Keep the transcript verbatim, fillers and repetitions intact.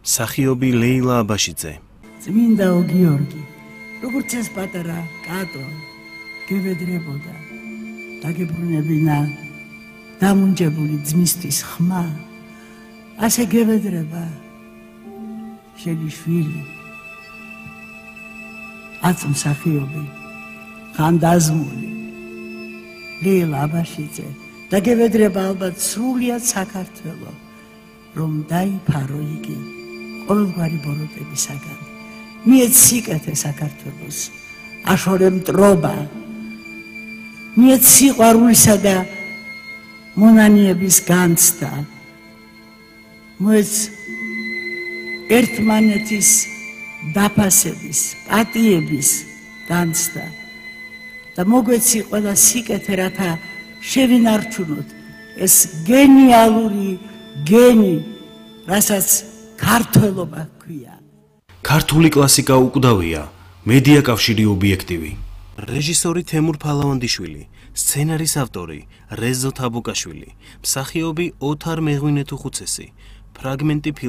მსახიობი ლეილა აბაშიძე. წმინდაო გიორგი, როგორც ეს პატარა კატო გევედრებოდა, დაგებრუნებინა დამუნჯებული ძმისთვის ხმა, ასე გევედრება შენი შვილი, აც მსახიობი, ხანდაზმული, ლეილა აბაშიძე, დაგევედრება ალბათ სრულიად საქართველო, რომ დაიფარო იგი ყოველგვარი ბოროტებისაგან. მიეც სიკეთე საქართველოს, აშორე მტრობა, მიეც სიყვარულისა და მონანიების განცდა, მოეც ერთმანეთის დაფასების, პატიების განცდა და მოგვეცი ყველა სიკეთე, რათა შევინარჩუნოთ ეს გენიალური გენი, რასაც ქართველობა ჰქვია. ქართული კლასიკა უკვდავია, მედია კავშირი ობიექტივი. რეჟისორი თემურ ფალავანდიშვილი, სცენარის ავტორი რეზო თაბუკაშვილი, მსახიობი ოთარ მეღვინეთუხუცესი, ფრაგმენტი